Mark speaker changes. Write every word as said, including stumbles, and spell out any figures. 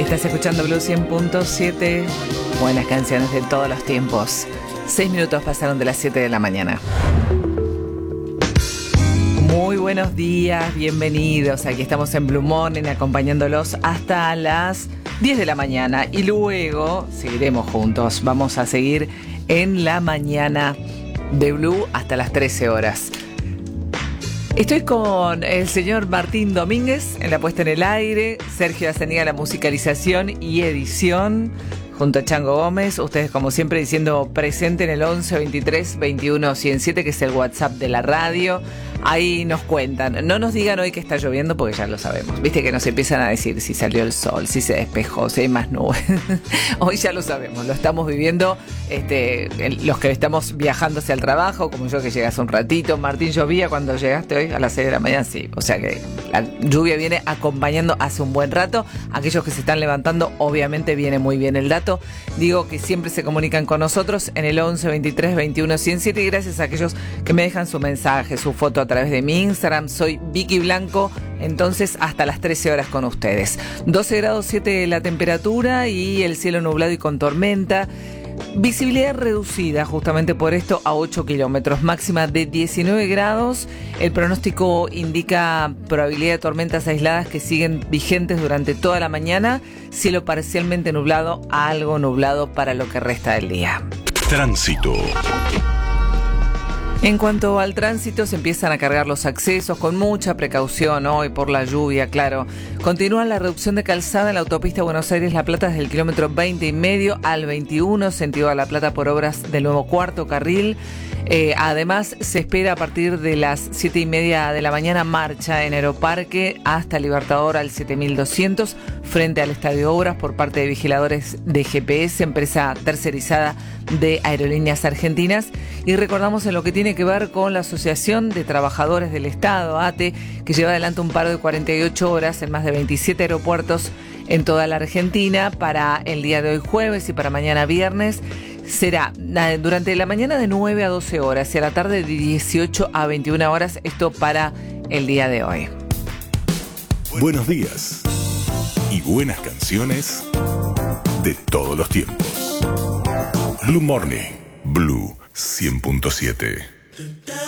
Speaker 1: Estás escuchando Blue cien punto siete, buenas canciones de todos los tiempos. Seis minutos pasaron de las siete de la mañana. Muy buenos días, bienvenidos. Aquí estamos en Blue Morning acompañándolos hasta las diez de la mañana y luego seguiremos juntos. Vamos a seguir en la mañana de Blue hasta las trece horas. Estoy con el señor Martín Domínguez en la puesta en el aire, Sergio Azenía la musicalización y edición, junto a Chango Gómez. Ustedes como siempre diciendo presente en el once veintitrés veintiuno ciento siete, que es el WhatsApp de la radio. Ahí nos cuentan. No nos digan hoy que está lloviendo porque ya lo sabemos. Viste que nos empiezan a decir si salió el sol, si se despejó, si hay más nubes. Hoy ya lo sabemos, lo estamos viviendo. Este, los que estamos viajando hacia el trabajo, como yo que llegué hace un ratito. Martín, llovía cuando llegaste hoy a las seis de la mañana, sí. O sea que la lluvia viene acompañando hace un buen rato. Aquellos que se están levantando, obviamente viene muy bien el dato. Digo que siempre se comunican con nosotros en el once veintitrés veintiuno ciento siete y gracias a aquellos que me dejan su mensaje, su foto a través de mi Instagram. Soy Vicky Blanco, entonces hasta las trece horas con ustedes. doce grados siete la temperatura y el cielo nublado y con tormenta. Visibilidad reducida justamente por esto a ocho kilómetros, máxima de diecinueve grados. El pronóstico indica probabilidad de tormentas aisladas que siguen vigentes durante toda la mañana. Cielo parcialmente nublado a algo nublado para lo que resta del día.
Speaker 2: Tránsito.
Speaker 1: En cuanto al tránsito, se empiezan a cargar los accesos con mucha precaución hoy por la lluvia, claro. Continúa la reducción de calzada en la autopista Buenos Aires-La Plata desde el kilómetro veinte y medio al veintiuno, sentido a La Plata por obras del nuevo cuarto carril. Eh, además, se espera a partir de las siete y media de la mañana marcha en Aeroparque hasta Libertador al siete mil doscientos frente al Estadio Obras por parte de vigiladores de G P S, empresa tercerizada de Aerolíneas Argentinas. Y recordamos en lo que tiene que ver con la Asociación de Trabajadores del Estado, A T E, que lleva adelante un paro de cuarenta y ocho horas en más de veintisiete aeropuertos en toda la Argentina para el día de hoy jueves y para mañana viernes. Será durante la mañana de nueve a doce horas y a la tarde de dieciocho a veintiuna horas, esto para el día de hoy.
Speaker 2: Buenos días y buenas canciones de todos los tiempos. Blue Morning, Blue cien punto siete.